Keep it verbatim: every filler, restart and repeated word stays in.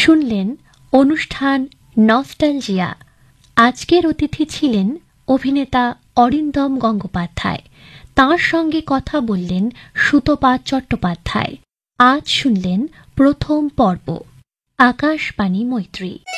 শুনলেন অনুষ্ঠান নস্টালজিয়া। আজকের অতিথি ছিলেন অভিনেতা অরিন্দম গঙ্গোপাধ্যায়। তাঁর সঙ্গে কথা বললেন সুতপা চট্টোপাধ্যায়। আজ শুনলেন প্রথম পর্ব। আকাশবাণী মৈত্রী।